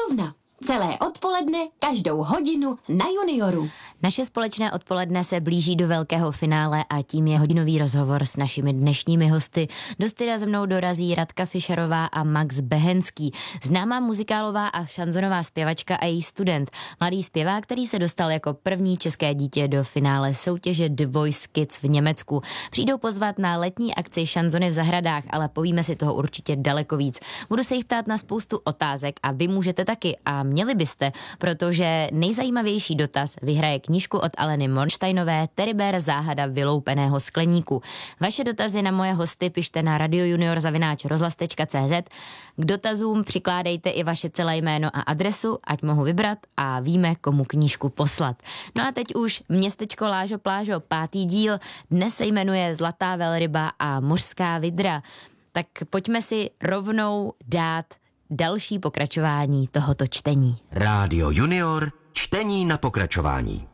Knihovna. Celé odpoledne, každou hodinu na Junioru. Naše společné odpoledne se blíží do velkého finále a tím je hodinový rozhovor s našimi dnešními hosty. Do studia se mnou dorazí Radka Fischerová a Max Behenský, známá muzikálová a šanzonová zpěvačka a její student. Mladý zpěvák, který se dostal jako první české dítě do finále soutěže The Voice Kids v Německu. Přijdou pozvat na letní akci Šanzony v zahradách, ale povíme si toho určitě daleko víc. Budu se jich ptát na spoustu otázek a vy můžete taky a měli byste, protože nejzajímavější dotaz vyhraje knížku od Aleny Monštejnové Teribér záhada vyloupeného skleníku. Vaše dotazy na moje hosty pište na radiojunior@rozhlas.cz. K dotazům přikládejte i vaše celé jméno a adresu, ať mohu vybrat a víme, komu knížku poslat. No a teď už Městečko Lážo Plážo, 5. díl, dnes se jmenuje Zlatá velryba a mořská vidra. Tak pojďme si rovnou dát další pokračování tohoto čtení. Rádio Junior, čtení na pokračování.